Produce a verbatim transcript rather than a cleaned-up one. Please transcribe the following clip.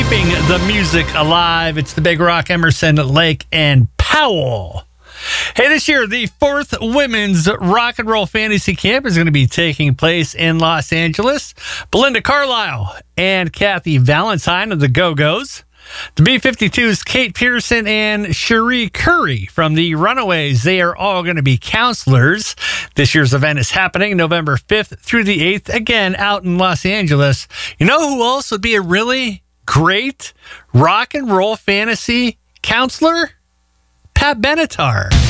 keeping the music alive. It's the Big Rock, Emerson, Lake, and Powell. Hey, this year, the fourth Women's Rock and Roll Fantasy Camp is going to be taking place in Los Angeles. Belinda Carlisle and Kathy Valentine of the Go-Go's. The B fifty-two's Kate Pearson and Cherie Curry from the Runaways. They are all going to be counselors. This year's event is happening November fifth through the eighth, again, out in Los Angeles. You know who else would be a really great rock and roll fantasy counselor? Pat Benatar.